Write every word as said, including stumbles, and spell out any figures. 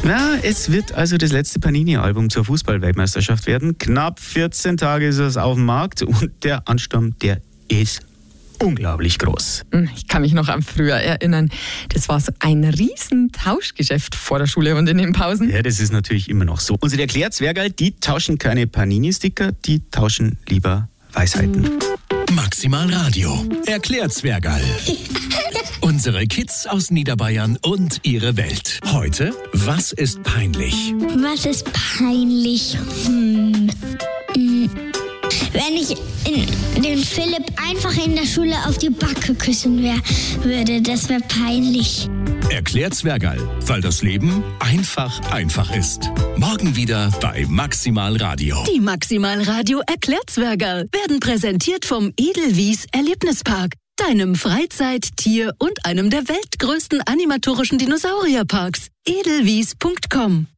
Ja, es wird also das letzte Panini-Album zur Fußball-Weltmeisterschaft werden. Knapp vierzehn Tage ist es auf dem Markt und der Ansturm, der ist unglaublich groß. Ich kann mich noch an früher erinnern. Das war so ein riesen Tauschgeschäft vor der Schule und in den Pausen. Ja, das ist natürlich immer noch so. Unsere Erklärzwergerl, die tauschen keine Panini-Sticker, die tauschen lieber Weisheiten. Maximal Radio. Erklärzwergerl. Unsere Kids aus Niederbayern und ihre Welt. Heute, was ist peinlich? Was ist peinlich? Hm. Hm. Wenn ich in den Philipp einfach in der Schule auf die Backe küssen wär, würde, das wäre peinlich. Erklärzwergerl, weil das Leben einfach einfach ist. Morgen wieder bei Maximal Radio. Die Maximal Radio Erklärzwergerl werden präsentiert vom Edelwies Erlebnispark, deinem Freizeit-, Tier- und einem der weltgrößten animatorischen Dinosaurierparks. edelwies punkt com